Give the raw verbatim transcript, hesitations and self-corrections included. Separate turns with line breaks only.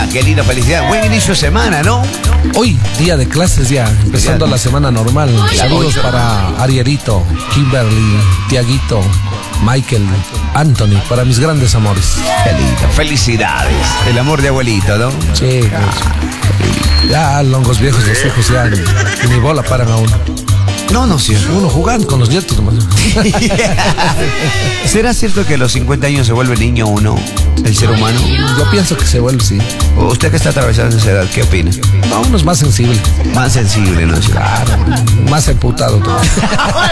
qué linda felicidad. Buen inicio de semana, ¿no?
Hoy, día de clases ya, empezando
Ya.
la semana normal. Saludos para Arielito, Kimberly, Tiaguito, Michael, Anthony, para mis grandes amores.
Qué lindo. Felicidades. El amor de abuelito, ¿no?
Sí, pues, ya longos viejos los hijos ya ni, ni bola paran a uno.
No, no, sí.
Uno jugando con los nietos nomás.
¿Será cierto que a los cincuenta años se vuelve niño uno, el ser humano?
Yo pienso que se vuelve, sí.
Usted que está atravesando esa edad, ¿qué opina?
No, uno es más sensible.
Más sensible, ¿no?
Claro, más emputado todo.